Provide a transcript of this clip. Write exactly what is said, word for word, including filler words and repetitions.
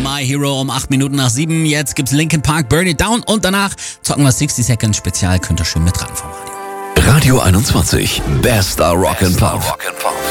My Hero um acht Minuten nach sieben. Jetzt gibt's Linkin Park, Burn It Down und danach zocken wir sixty Seconds Spezial. Könnt ihr schön mit ran vom Radio. Radio einundzwanzig, bester Rock and Pop.